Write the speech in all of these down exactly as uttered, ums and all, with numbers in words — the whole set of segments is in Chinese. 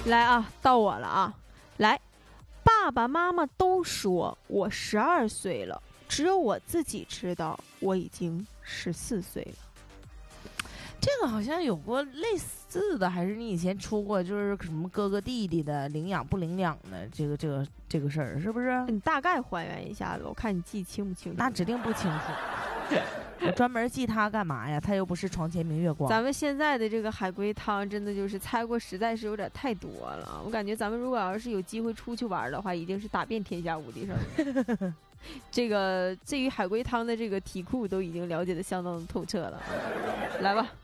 来啊，到我了啊！来，爸爸妈妈都说我十二岁了，只有我自己知道我已经十四岁了。 这个好像有过类似的，还是你以前出过，就是什么哥哥弟弟的领养不领养的这个这个这个事儿，是不是？ 你大概还原一下子，我看你记清不清楚？ 那指定不清楚。我专门记他干嘛呀？他又不是床前明月光。 咱们现在的这个海龟汤真的就是猜过，实在是有点太多了。我感觉咱们如果要是有机会出去玩的话，已经是打遍天下无敌手了。这个至于海龟汤的这个题库都已经了解的相当的透彻了。来吧，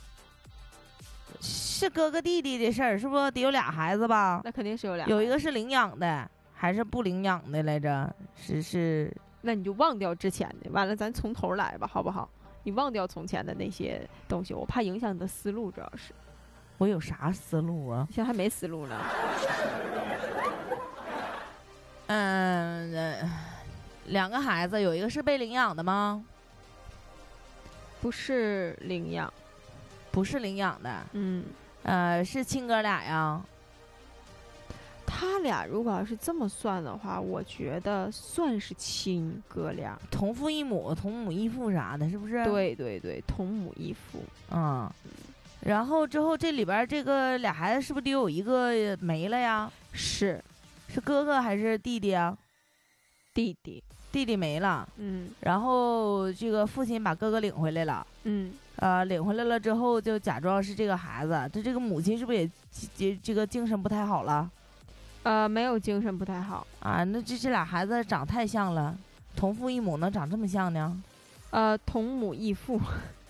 是哥哥弟弟的事儿，是不是得有俩孩子吧？ 那肯定是有俩， 有一个是领养的，还是不领养的来着？是是。 那你就忘掉之前的，完了咱从头来吧，好不好？你忘掉从前的那些东西，我怕影响你的思路，主要是。 我有啥思路啊？ 现在还没思路呢。 嗯、呃，两个孩子，有一个是被领养的吗？ 不是领养， 不是领养的。 嗯， 呃，是亲哥俩呀。 他俩如果要是这么算的话，我觉得算是亲哥俩， 同父异母、同母异父啥的，是不是？ 对对对，同母异父。 嗯，然后之后这里边这个俩孩子是不是得有一个没了呀？ 是， 是哥哥还是弟弟啊？ 弟弟， 弟弟没了。 嗯， 然后这个父亲把哥哥领回来了。 嗯， 呃，领回来了之后就假装是这个孩子，这这个母亲是不是也这这个精神不太好了？ 呃，没有精神不太好啊，那这这俩孩子长太像了，同父异母能长这么像呢？ 呃，同母异父。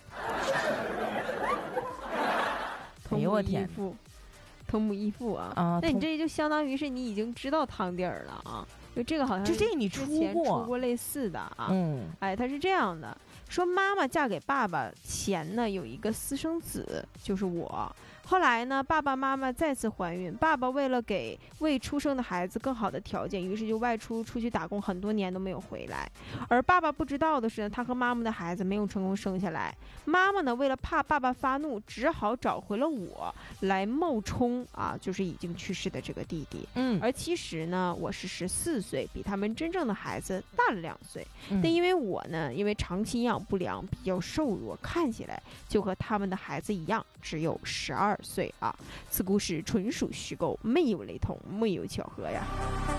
哎呦我天， 同母异父啊！ 啊， 那你这就相当于是你已经知道汤底儿了啊，就这个好像就这你之出前过出过类似的啊。 嗯， 哎，他是这样的，说妈妈嫁给爸爸前呢有一个私生子，就是我。后来呢，爸爸妈妈再次怀孕，爸爸为了给未出生的孩子更好的条件，于是就外出出去打工，很多年都没有回来。而爸爸不知道的是呢，他和妈妈的孩子没有成功生下来。妈妈呢，为了怕爸爸发怒，只好找回了我来冒充啊，就是已经去世的这个弟弟。 嗯， 而其实呢，我是十四岁，比他们真正的孩子大了两岁。 嗯、 但因为我呢，因为长期营养不良，比较瘦弱，看起来就和他们的孩子一样，只有十二岁啊。此故事纯属虚构，没有雷同，没有巧合呀。